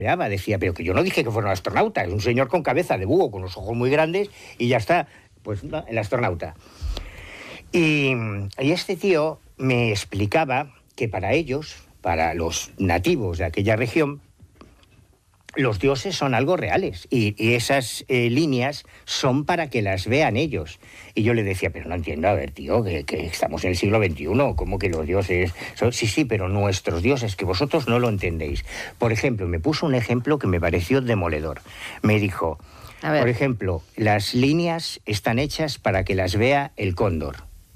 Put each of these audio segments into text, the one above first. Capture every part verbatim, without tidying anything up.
decía, pero que yo no dije que fuera un astronauta, es un señor con cabeza de búho, con los ojos muy grandes, y ya está, pues no, el astronauta. Y, y este tío me explicaba que para ellos, para los nativos de aquella región, los dioses son algo reales y, y esas eh, líneas son para que las vean ellos. Y yo le decía, pero no entiendo, a ver, tío, que, que estamos en el siglo veintiuno, ¿cómo que los dioses son? Sí, sí, pero nuestros dioses, que vosotros no lo entendéis. Por ejemplo, me puso un ejemplo que me pareció demoledor. Me dijo, por ejemplo, las líneas están hechas para que las vea el cóndor.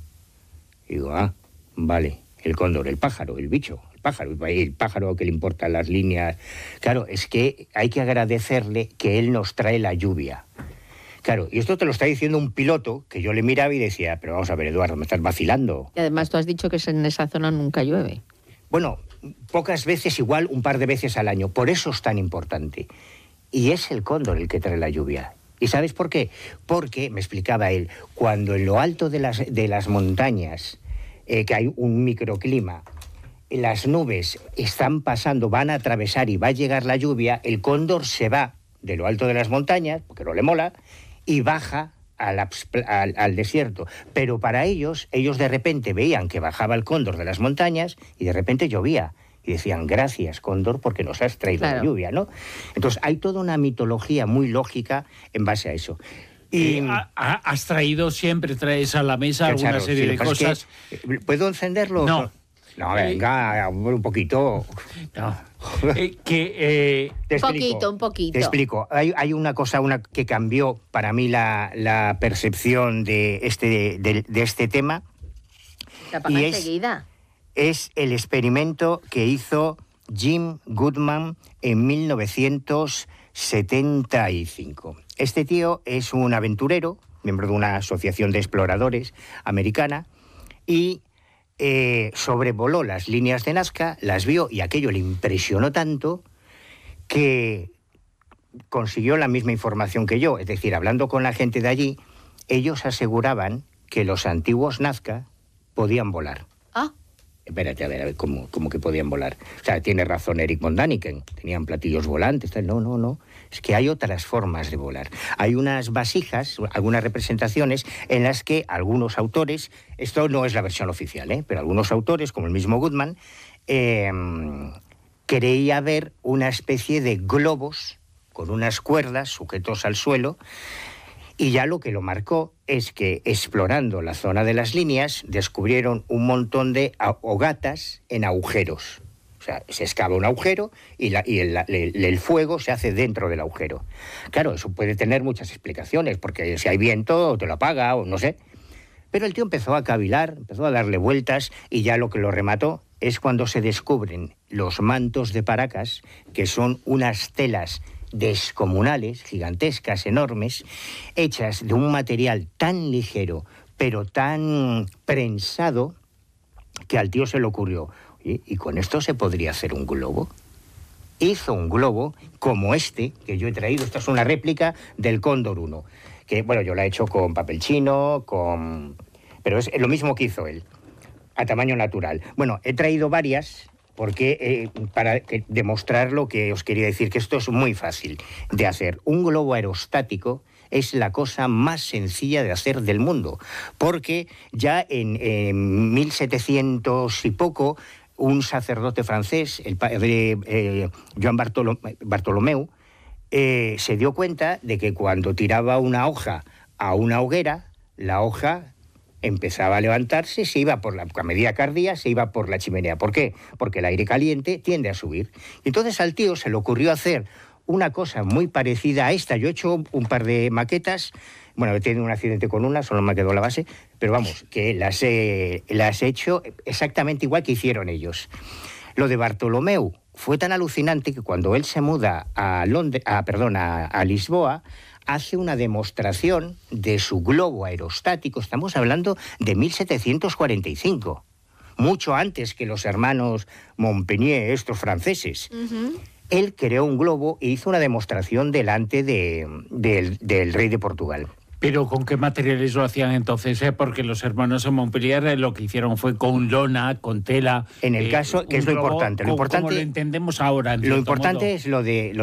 Y digo, ah, vale, el cóndor, el pájaro, el bicho. Pájaro, el pájaro que le importan las líneas. Claro, es que hay que agradecerle que él nos trae la lluvia. Claro, y esto te lo está diciendo un piloto que yo le miraba y decía, pero vamos a ver, Eduardo, me estás vacilando. Y además tú has dicho que en esa zona nunca llueve. Bueno, pocas veces, igual un par de veces al año, por eso es tan importante. Y es el cóndor el que trae la lluvia. ¿Y sabes por qué? Porque, me explicaba él, cuando en lo alto de las, de las montañas, eh, que hay un microclima, las nubes están pasando, van a atravesar y va a llegar la lluvia, el cóndor se va de lo alto de las montañas, porque no le mola, y baja al, al, al desierto. Pero para ellos, ellos de repente veían que bajaba el cóndor de las montañas y de repente llovía. Y decían, gracias, cóndor, porque nos has traído claro. la lluvia, ¿no? Entonces, hay toda una mitología muy lógica en base a eso. Y eh, has traído, siempre traes a la mesa alguna claro, serie sí, de cosas... Es que, ¿puedo encenderlo? No. No, venga, un poquito. No. Eh, que, eh, te explico, un poquito, un poquito. Te explico. Hay, hay una cosa una que cambió para mí la, la percepción de este, de, de este tema. ¿Te apaga enseguida? Es el experimento que hizo Jim Goodman en mil novecientos setenta y cinco. Este tío es un aventurero, miembro de una asociación de exploradores americana, y Eh, sobrevoló las líneas de Nazca, las vio y aquello le impresionó tanto que consiguió la misma información que yo. Es decir, hablando con la gente de allí, ellos aseguraban que los antiguos Nazca podían volar. Ah. Espérate, a ver, a ver, ¿cómo, cómo que podían volar? O sea, tiene razón Eric von Däniken, tenían platillos volantes, tal. No, no, no. Es que hay otras formas de volar. Hay unas vasijas, algunas representaciones, en las que algunos autores, esto no es la versión oficial, ¿eh? pero algunos autores, como el mismo Goodman, eh, creía ver una especie de globos con unas cuerdas sujetos al suelo. Y ya lo que lo marcó es que, explorando la zona de las líneas, descubrieron un montón de hogatas en agujeros. O sea, se excava un agujero y, la, y el, el, el fuego se hace dentro del agujero. Claro, eso puede tener muchas explicaciones, porque si hay viento, te lo apaga o no sé. Pero el tío empezó a cavilar, empezó a darle vueltas, y ya lo que lo remató es cuando se descubren los mantos de Paracas, que son unas telas descomunales, gigantescas, enormes, hechas de un material tan ligero, pero tan prensado, que al tío se le ocurrió, ¿y, y con esto se podría hacer un globo? Hizo un globo como este, que yo he traído. Esta es una réplica del Cóndor uno, que, bueno, yo la he hecho con papel chino, con... pero es lo mismo que hizo él, a tamaño natural. Bueno, he traído varias... porque eh, para eh, demostrar lo que os quería decir, que esto es muy fácil de hacer. Un globo aerostático es la cosa más sencilla de hacer del mundo, porque ya en, en mil setecientos y poco, un sacerdote francés, el padre eh, Joan Bartolo, Bartolomeu, eh, se dio cuenta de que cuando tiraba una hoja a una hoguera, la hoja empezaba a levantarse, se iba por la, a medida que ardía, se iba por la chimenea. ¿Por qué? Porque el aire caliente tiende a subir. Entonces al tío se le ocurrió hacer una cosa muy parecida a esta. Yo he hecho un par de maquetas, bueno, he tenido un accidente con una, solo me quedó la base, pero vamos, que las he, las he hecho exactamente igual que hicieron ellos. Lo de Bartolomeu fue tan alucinante que cuando él se muda a Londres, a, perdón, a, a Lisboa, hace una demostración de su globo aerostático. Estamos hablando de mil setecientos cuarenta y cinco, mucho antes que los hermanos Montpellier, estos franceses. Uh-huh. Él creó un globo e hizo una demostración delante de, de, del rey de Portugal. ¿Pero con qué materiales lo hacían entonces? ¿Eh? Porque los hermanos de Montpellier eh, lo que hicieron fue con lona, con tela... En el eh, caso, que es lo globo, importante. Lo importante, como lo entendemos ahora. Lo importante modo. es lo de... Lo